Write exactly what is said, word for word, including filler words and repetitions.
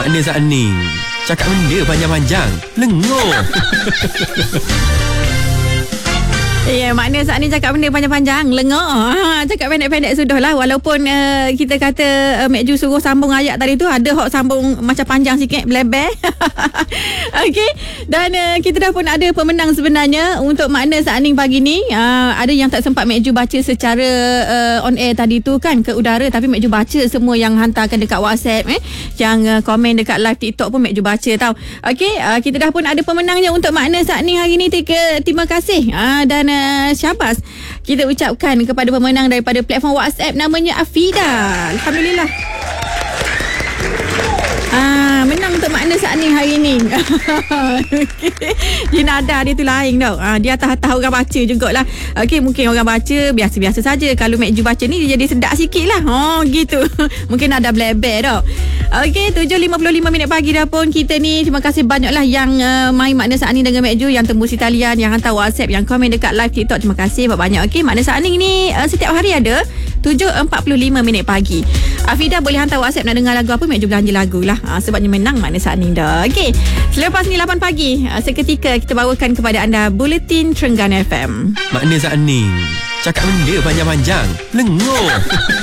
Makna Zak Aning. Cakap benda panjang-panjang, lengur. Ya, makna saat ni cakap benda panjang-panjang, lengur. Ha, cakap pendek-pendek sudah lah. Walaupun uh, kita kata uh, Mek Ju suruh sambung ayat tadi tu, ada hok sambung macam panjang sikit, bleber. Okey. Dan uh, kita dah pun ada pemenang sebenarnya untuk makna saat ni pagi ni. Uh, ada yang tak sempat Mek Ju baca secara uh, on air tadi tu kan, ke udara. Tapi Mek Ju baca semua yang hantarkan dekat WhatsApp. Eh, yang uh, komen dekat live TikTok pun Mek Ju baca tau. Okey. Uh, kita dah pun ada pemenangnya untuk makna saat ni hari ni. Tiga, terima kasih. Uh, dan Uh, syabas kita ucapkan kepada pemenang daripada platform WhatsApp, namanya Afida. Alhamdulillah. Ah, menang untuk makna saat ni hari ni. Dia nada dia tu lain tau. Ah, dia atas-atas orang baca jugalah. Okey, mungkin orang baca biasa-biasa saja. Kalau Mek Ju baca ni dia jadi sedap sikit lah. Oh, gitu. Mungkin ada bleber tau. Okey, tujuh lima puluh lima minit pagi dah pun kita ni. Terima kasih banyaklah yang uh, main makna saat ni dengan Mek Ju, yang tembus talian, yang hantar WhatsApp, yang komen dekat live TikTok. Terima kasih banyak. Okey, makna saat ni ni uh, setiap hari ada tujuh empat puluh lima minit pagi. Afida boleh hantar WhatsApp nak dengar lagu apa, Mek Ju belanja lagu lah. Ha, sebabnya menang makna saat ni dah. Okey, selepas ni lapan pagi, ha, seketika kita bawakan kepada anda Buletin Trengganu F M. Makna Zak Aning. Cakap benda panjang-panjang, lengur.